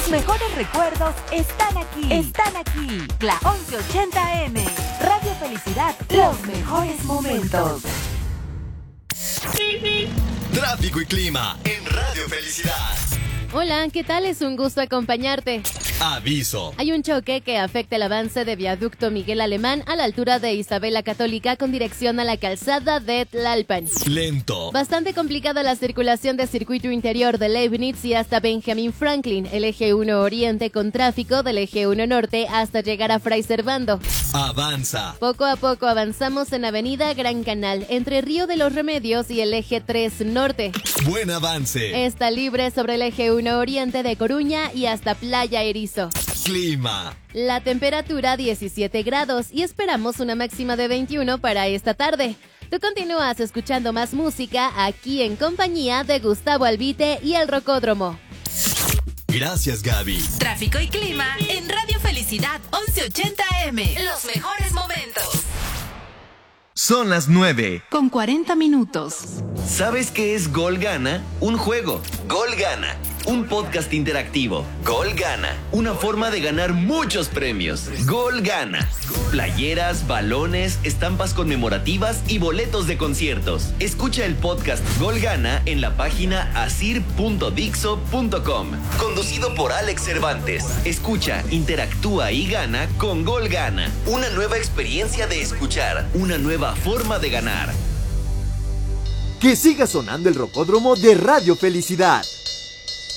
Tus mejores recuerdos están aquí. Están aquí. La 1180M. Radio Felicidad. Los mejores momentos. Tráfico y clima en Radio Felicidad. Hola, ¿qué tal? Es un gusto acompañarte. Aviso. Hay un choque que afecta el avance de viaducto Miguel Alemán a la altura de Isabel la Católica con dirección a la calzada de Tlalpan. Lento. Bastante complicada la circulación de circuito interior de Leibniz y hasta Benjamin Franklin, el eje 1 Oriente con tráfico del eje 1 Norte hasta llegar a Fray Servando. Avanza. Poco a poco avanzamos en Avenida Gran Canal, entre Río de los Remedios y el eje 3 Norte. Buen avance. Está libre sobre el eje 1 Oriente de Coruña y hasta Playa Erizo. Clima. La temperatura 17 grados y esperamos una máxima de 21 para esta tarde. Tú continúas escuchando más música aquí en compañía de Gustavo Albite y El Rocódromo. Gracias, Gaby. Tráfico y clima en Radio Felicidad 1180M. Los mejores momentos. Son las 9. Con 40 minutos. ¿Sabes qué es Gol Gana? Un juego. Gol Gana. Un podcast interactivo. Gol Gana. Una forma de ganar muchos premios. Gol Gana. Playeras, balones, estampas conmemorativas y boletos de conciertos. Escucha el podcast Gol Gana en la página asir.dixo.com. Conducido por Alex Cervantes. Escucha, interactúa y gana con Gol Gana. Una nueva experiencia de escuchar. Una nueva forma de ganar. Que siga sonando el Rocódromo de Radio Felicidad.